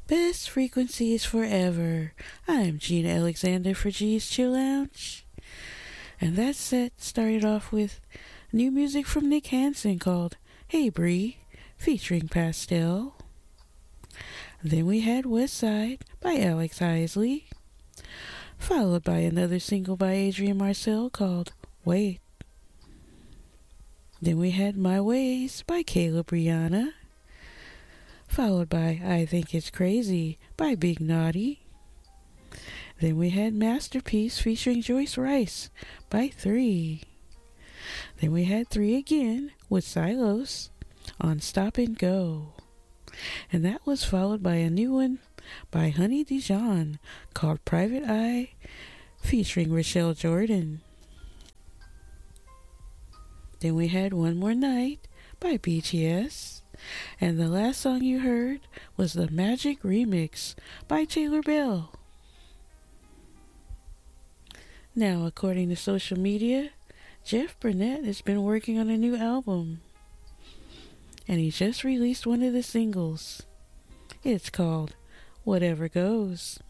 Best frequencies forever. I'm Gina Alexander for G's Chill Lounge. And that set started off with new music from Nick Hansen called Hey Bree, featuring Pastel. Then we had West Side by Alex Isley, followed by another single by Adrian Marcel called Wait. Then we had My Ways by Caleb Rihanna, followed by I Think It's Crazy by Big Naughty. Then we had Masterpiece featuring Joyce Rice by 3. Then we had 3 again with Silos on Stop and Go. And that was followed by a new one by Honey Dijon called Private Eye featuring Rochelle Jordan. Then we had One More Night by BTS. And the last song you heard was the Magic Remix by Taylor Bell. Now, according to social media, Jeff Burnett has been working on a new album. And he just released one of the singles. It's called Whatever Goes.